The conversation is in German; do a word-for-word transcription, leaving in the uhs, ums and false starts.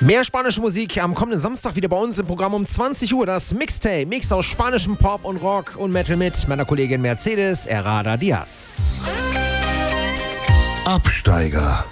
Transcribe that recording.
Mehr spanische Musik am kommenden Samstag wieder bei uns im Programm um zwanzig Uhr. Das Mixtape, Mix aus spanischem Pop und Rock und Metal mit meiner Kollegin Mercedes Herrada Diaz. Absteiger.